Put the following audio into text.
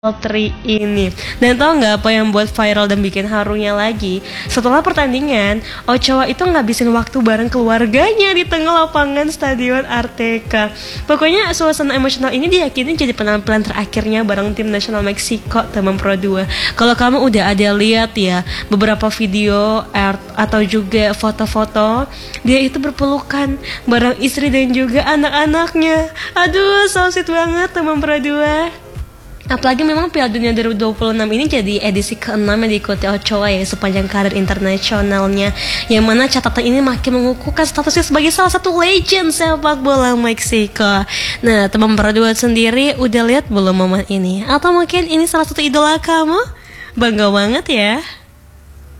Tri ini. Dan tau nggak apa yang buat viral dan bikin harunya lagi? Setelah pertandingan, Ochoa itu ngabisin waktu bareng keluarganya di tengah lapangan Stadion Azteca. Pokoknya suasana emosional ini diyakini jadi penampilan terakhirnya bareng tim nasional Meksiko teman Pro 2. Kalau kamu udah ada lihat ya beberapa video atau juga foto-foto, dia itu berpelukan bareng istri dan juga anak-anaknya. Aduh, so sweet banget teman Pro 2. Apalagi memang Piala Dunia 2026 ini jadi edisi ke-6 yang diikuti Ochoa ya sepanjang karir internasionalnya, yang mana catatan ini makin mengukuhkan statusnya sebagai salah satu legend sepak bola Meksiko. Nah, teman berdua sendiri udah lihat belum momen ini? Atau mungkin ini salah satu idola kamu? Bangga banget ya.